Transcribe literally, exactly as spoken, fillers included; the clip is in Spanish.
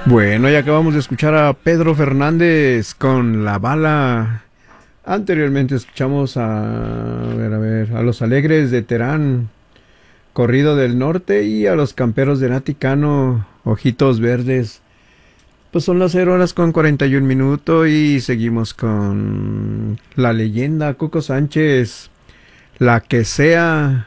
Bueno, ya acabamos de escuchar a Pedro Fernández con La Bala. Anteriormente escuchamos a, a ver, a ver, a Los Alegres de Terán, Corrido del Norte, y a Los Camperos de Nati Cano, Ojitos Verdes. Pues son las cero horas con cuarenta y un minutos y seguimos con la leyenda Cuco Sánchez, La que sea.